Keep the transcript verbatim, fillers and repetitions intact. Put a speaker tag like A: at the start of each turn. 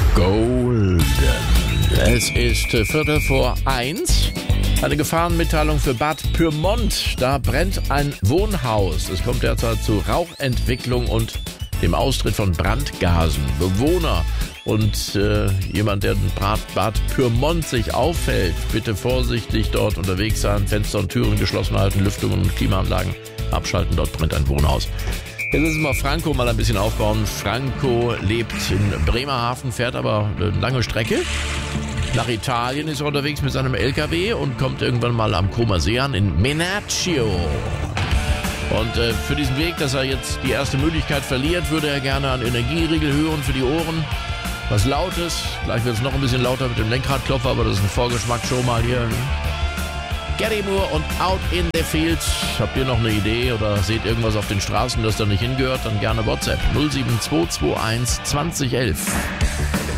A: Golden. Es ist Viertel vor eins. Eine Gefahrenmitteilung für Bad Pyrmont. Da brennt ein Wohnhaus. Es kommt derzeit zu Rauchentwicklung und dem Austritt von Brandgasen. Bewohner und äh, jemand, der in Bad, Bad Pyrmont sich auffällt, bitte vorsichtig dort unterwegs sein, Fenster und Türen geschlossen halten, Lüftungen und Klimaanlagen abschalten. Dort brennt ein Wohnhaus. Jetzt müssen wir Franco mal ein bisschen aufbauen. Franco lebt in Bremerhaven, fährt aber eine lange Strecke. Nach Italien ist er unterwegs mit seinem L K W und kommt irgendwann mal am Comer See an in Menaccio. Und äh, für diesen Weg, dass er jetzt die erste Möglichkeit verliert, würde er gerne einen Energieriegel hören für die Ohren. Was Lautes. Gleich wird es noch ein bisschen lauter mit dem Lenkradklopfer, aber das ist ein Vorgeschmack schon mal hier. Gary Moore und Out in the Field. Habt ihr noch eine Idee oder seht irgendwas auf den Straßen, das da nicht hingehört? Dann gerne WhatsApp null sieben zwei zwei eins zwanzig elf.